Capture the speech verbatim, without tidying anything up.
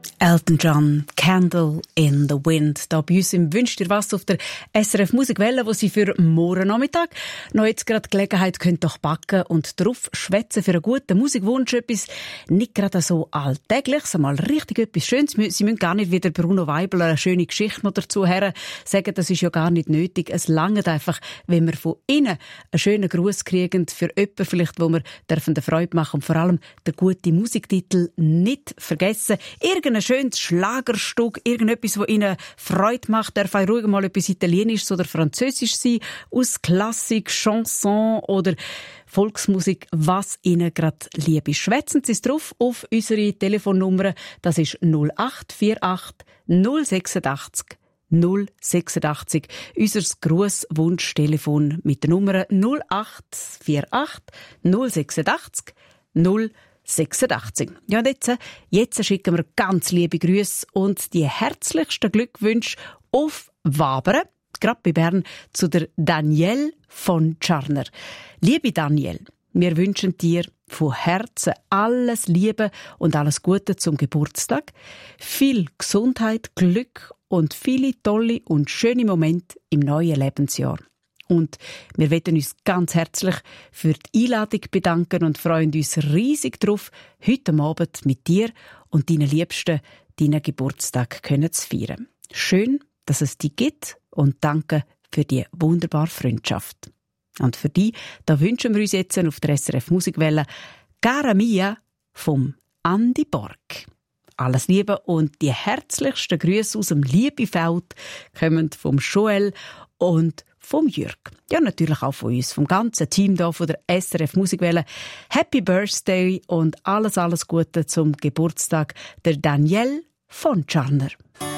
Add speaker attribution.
Speaker 1: Elton John, Candle in the Wind. Da bei uns im «Wünsch dir was» auf der S R F Musikwelle, wo Sie für morgen Nachmittag noch jetzt gerade Gelegenheit könnt doch backen und drauf schwätzen für einen guten Musikwunsch. Etwas nicht gerade so Alltägliches, einmal richtig etwas Schönes. Sie müssen gar nicht wie der Bruno Weibel eine schöne Geschichte noch dazu her sagen, das ist ja gar nicht nötig. Es langt einfach, wenn wir von innen einen schönen Gruß kriegen für jemanden vielleicht, wo wir dürfen der Freude machen und vor allem den guten Musiktitel nicht vergessen. Irgendein schönes Schlagerstück, irgendetwas, das Ihnen Freude macht, darf auch ruhig mal etwas Italienisches oder Französisches sein, aus Klassik, Chanson oder Volksmusik, was Ihnen gerade lieb ist. Schwätzen Sie es drauf auf unsere Telefonnummer, das ist null acht vier acht null sechsundachtzig null sechsundachtzig. Unser Grußwunschtelefon mit der Nummer null acht vier acht null sechsundachtzig null sechsundachtzig. Ja, und jetzt, jetzt schicken wir ganz liebe Grüße und die herzlichsten Glückwünsche auf Wabern, gerade bei Bern, zu der Danielle von Scharner. Liebe Danielle, wir wünschen dir von Herzen alles Liebe und alles Gute zum Geburtstag, viel Gesundheit, Glück und viele tolle und schöne Momente im neuen Lebensjahr. Und wir wollen uns ganz herzlich für die Einladung bedanken und freuen uns riesig darauf, heute Abend mit dir und deinen Liebsten deinen Geburtstag können zu feiern. Schön, dass es dich gibt und danke für die wunderbare Freundschaft. Und für die, da wünschen wir uns jetzt auf der S R F Musikwelle «Cara Mia» vom Andi Borg. Alles Liebe und die herzlichsten Grüße aus dem Liebefeld kommen vom Joel und vom Jürg. Ja, natürlich auch von uns, vom ganzen Team da von der S R F Musikwelle. Happy Birthday und alles, alles Gute zum Geburtstag der Danielle von Scharner.